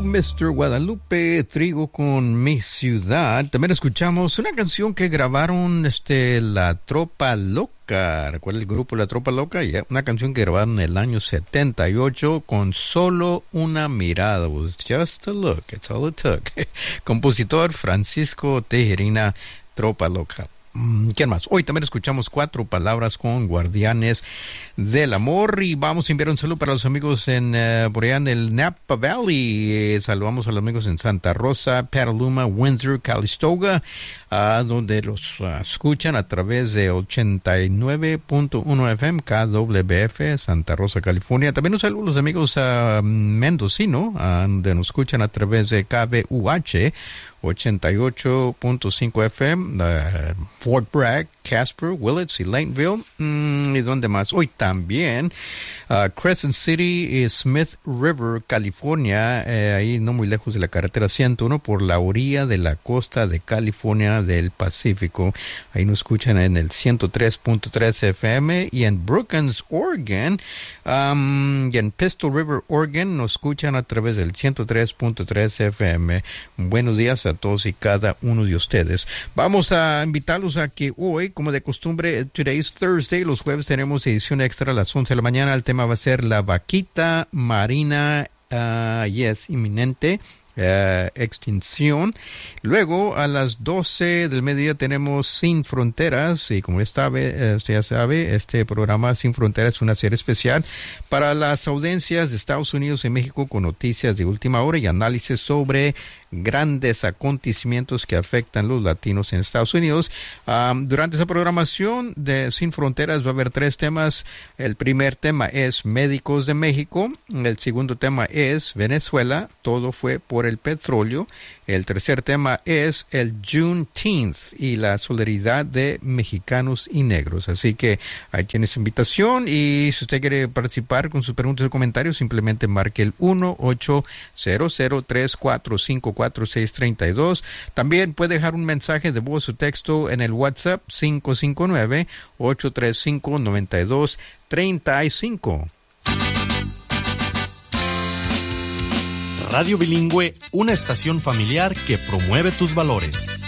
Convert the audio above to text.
Mr. Guadalupe, Trigo con Mi Ciudad. También escuchamos una canción que grabaron La Tropa Loca. ¿Recuerda el grupo La Tropa Loca? Yeah, una canción que grabaron en el año 78 con Solo una mirada. It was just a look, it's all it took. Compositor Francisco Tejerina, Tropa Loca. ¿Quién más? Hoy también escuchamos 4 palabras con Guardianes del Amor y vamos a enviar un saludo para los amigos por allá en el Napa Valley. Saludamos a los amigos en Santa Rosa, Petaluma, Windsor, Calistoga, donde los escuchan a través de 89.1 FM KWF, Santa Rosa, California. También un saludo a los amigos mendocino, donde nos escuchan a través de KBUH 88.5 FM, Fort Bragg, Casper, Willits y Lainville. ¿Y dónde más? Hoy también Crescent City y Smith River, California, ahí no muy lejos de la carretera 101, por la orilla de la costa de California del Pacífico. Ahí nos escuchan en el 103.3 FM y en Brookings, Oregon, y en Pistol River, Oregon, nos escuchan a través del 103.3 FM. Buenos días a todos y cada uno de ustedes. Vamos a invitarlos a que hoy, como de costumbre, today's Thursday, los jueves tenemos edición extra a las 11 de la mañana. El tema va a ser la vaquita marina, inminente extinción. Luego a las 12 del mediodía tenemos Sin Fronteras, y como usted ya sabe, este programa Sin Fronteras es una serie especial para las audiencias de Estados Unidos y México, con noticias de última hora y análisis sobre grandes acontecimientos que afectan a los latinos en Estados Unidos. Durante esa programación de Sin Fronteras va a haber 3 temas. El primer tema es Médicos de México. El segundo tema es Venezuela, todo fue por el petróleo. El tercer tema es el Juneteenth y la solidaridad de mexicanos y negros. Así que ahí tienes invitación, y si usted quiere participar con sus preguntas o comentarios, simplemente marque el 1-800-345-4632. También puede dejar un mensaje de voz o texto en el WhatsApp 559-835-9235. Radio Bilingüe, una estación familiar que promueve tus valores.